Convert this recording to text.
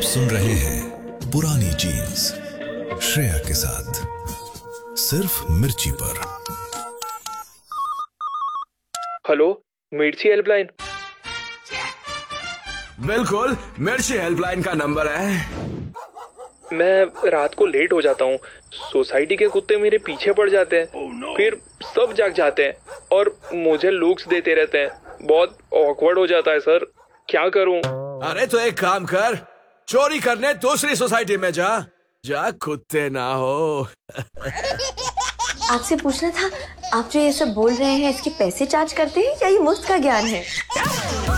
सुन रहे हैं पुरानी जीन्स श्रेया के साथ सिर्फ मिर्ची पर। हेलो, मिर्ची हेल्पलाइन। बिल्कुल, मिर्ची हेल्पलाइन का नंबर है। मैं रात को लेट हो जाता हूँ, सोसाइटी के कुत्ते मेरे पीछे पड़ जाते हैं, फिर सब जाग जाते हैं और मुझे लुक्स देते रहते हैं। बहुत ऑकवर्ड हो जाता है सर, क्या करूँ? अरे तो एक काम कर, चोरी करने दूसरी सोसाइटी में जा कुत्ते ना हो। आपसे पूछना था, आप जो ये सब बोल रहे हैं इसके पैसे चार्ज करते हैं या ये मुफ्त का ज्ञान है?